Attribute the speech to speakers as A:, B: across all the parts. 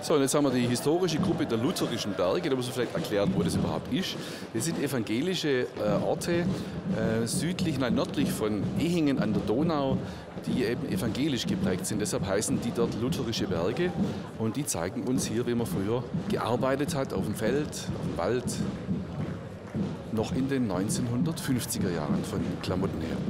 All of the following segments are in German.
A: So, und jetzt haben wir die historische Gruppe der Lutherischen Berge. Da muss man vielleicht erklären, wo das überhaupt ist. Das sind evangelische Orte nördlich von Ehingen an der Donau, die eben evangelisch geprägt sind. Deshalb heißen die dort Lutherische Berge. Und die zeigen uns hier, wie man früher gearbeitet hat, auf dem Feld, auf dem Wald, noch in den 1950er Jahren von Klamotten her.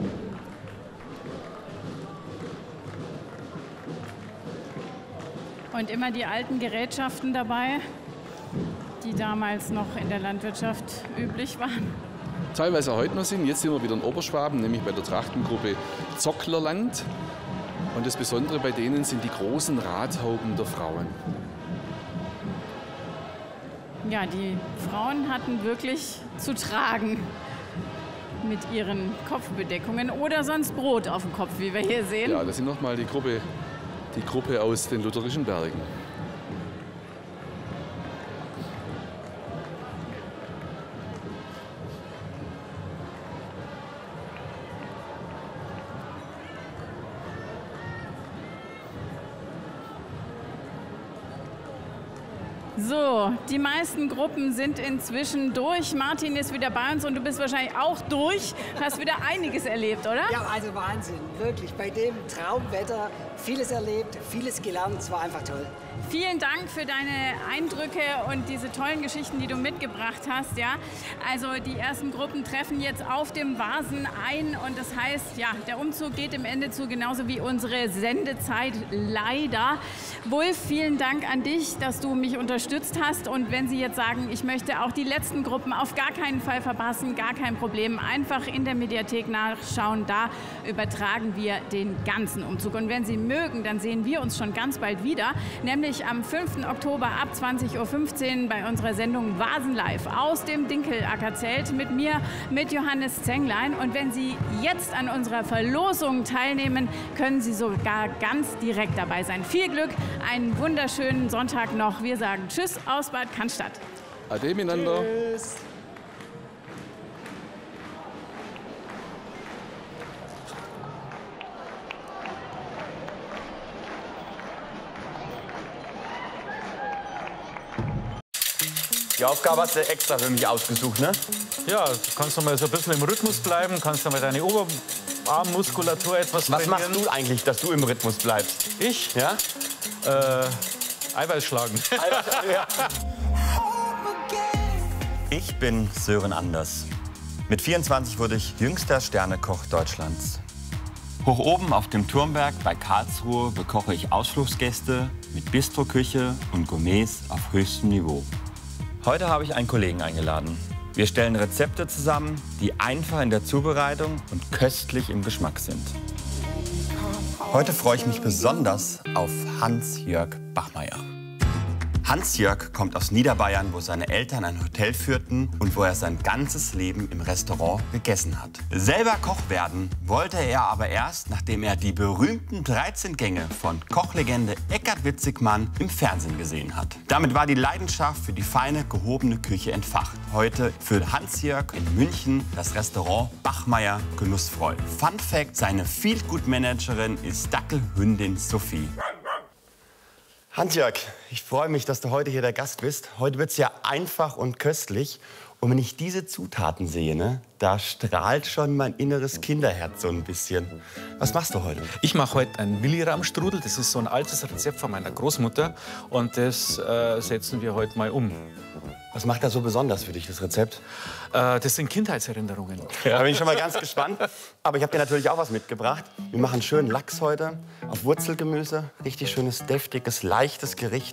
B: Und immer die alten Gerätschaften dabei, die damals noch in der Landwirtschaft üblich waren.
A: Teilweise heute noch sind. Jetzt sind wir wieder in Oberschwaben, nämlich bei der Trachtengruppe Zocklerland. Und das Besondere bei denen sind die großen Radhauben der Frauen.
B: Ja, die Frauen hatten wirklich zu tragen mit ihren Kopfbedeckungen oder sonst Brot auf dem Kopf, wie wir hier sehen.
A: Ja, das sind nochmal die Gruppe aus den Lutherischen Bergen.
B: So, die meisten Gruppen sind inzwischen durch. Martin ist wieder bei uns und du bist wahrscheinlich auch durch. Hast wieder einiges erlebt, oder?
C: Ja, also Wahnsinn, wirklich. Bei dem Traumwetter vieles erlebt, vieles gelernt. Es war einfach toll.
B: Vielen Dank für deine Eindrücke und diese tollen Geschichten, die du mitgebracht hast. Ja? Also die ersten Gruppen treffen jetzt auf dem Vasen ein und das heißt, ja, der Umzug geht im Ende zu, genauso wie unsere Sendezeit leider. Wulf, vielen Dank an dich, dass du mich unterstützt hast. Und wenn Sie jetzt sagen, ich möchte auch die letzten Gruppen auf gar keinen Fall verpassen, gar kein Problem, einfach in der Mediathek nachschauen. Da übertragen wir den ganzen Umzug. Und wenn Sie mögen, dann sehen wir uns schon ganz bald wieder, nämlich am 5. Oktober ab 20:15 Uhr bei unserer Sendung Vasen Live aus dem Dinkelacker-Zelt mit mir, mit Johannes Zenglein. Und wenn Sie jetzt an unserer Verlosung teilnehmen, können Sie sogar ganz direkt dabei sein. Viel Glück, einen wunderschönen Sonntag noch. Wir sagen Tschüss aus Bad Cannstatt.
A: Ade miteinander.
C: Tschüss.
D: Die Aufgabe hast du extra für mich ausgesucht, ne?
E: Ja, du kannst noch mal so ein bisschen im Rhythmus bleiben, kannst noch mal deine Oberarmmuskulatur etwas trainieren.
D: Was machst du eigentlich, dass du im Rhythmus bleibst?
E: Ich?
D: Ja?
E: Eiweiß schlagen.
D: Ja. Ich bin Sören Anders. Mit 24 wurde ich jüngster Sternekoch Deutschlands. Hoch oben auf dem Turmberg bei Karlsruhe bekoche ich Ausflugsgäste mit Bistroküche und Gourmets auf höchstem Niveau. Heute habe ich einen Kollegen eingeladen. Wir stellen Rezepte zusammen, die einfach in der Zubereitung und köstlich im Geschmack sind. Heute freue ich mich besonders auf Hans-Jörg Bachmeier. Hans-Jörg kommt aus Niederbayern, wo seine Eltern ein Hotel führten und wo er sein ganzes Leben im Restaurant gegessen hat. Selber Koch werden wollte er aber erst, nachdem er die berühmten 13 Gänge von Kochlegende Eckhard Witzigmann im Fernsehen gesehen hat. Damit war die Leidenschaft für die feine, gehobene Küche entfacht. Heute führt Hans-Jörg in München das Restaurant Bachmeier genussvoll. Fun Fact: Seine Feelgood-Managerin ist Dackelhündin Sophie. Hans-Jörg, ich freue mich, dass du heute hier der Gast bist. Heute wird es ja einfach und köstlich. Und wenn ich diese Zutaten sehe, ne, da strahlt schon mein inneres Kinderherz so ein bisschen. Was machst du heute?
E: Ich mache heute einen Willi-Rahm-Strudel. Das ist so ein altes Rezept von meiner Großmutter. Und das setzen wir heute mal um.
D: Was macht da so besonders für dich, das Rezept?
E: Das sind Kindheitserinnerungen.
D: Ja, da bin ich schon mal ganz gespannt. Aber ich habe dir natürlich auch was mitgebracht. Wir machen schönen Lachs heute auf Wurzelgemüse. Richtig schönes, deftiges, leichtes Gericht.